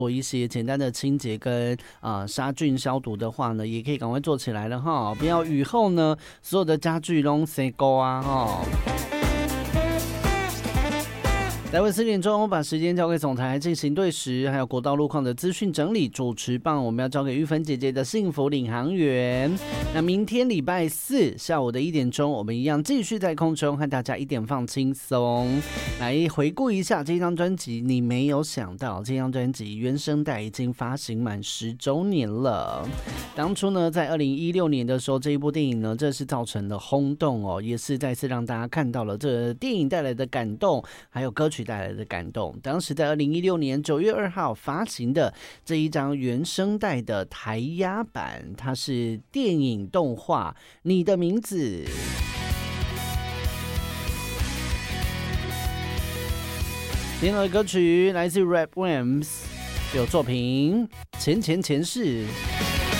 做一些简单的清洁跟杀菌消毒的话呢，也可以赶快做起来了哈，不要雨后呢所有的家具都塞沟啊哈。来回4点钟，把时间交给总台进行对时，还有国道路况的资讯整理。主持棒我们要交给玉芬姐姐的幸福领航员。那明天礼拜4下午的1点钟，我们一样继续在空中和大家一点放轻松，来回顾一下这张专辑。你没有想到，这张专辑原声带已经发行满10周年了。当初呢，在2016年的时候，这一部电影呢，这是造成了轰动哦，也是再次让大家看到了这电影带来的感动，还有歌曲带来的感动。当时在2016年9月2号发行的这一张原声带的台压版，它是电影动画《你的名字》。听到的歌曲来自 RapWimps， 有作品《前世》。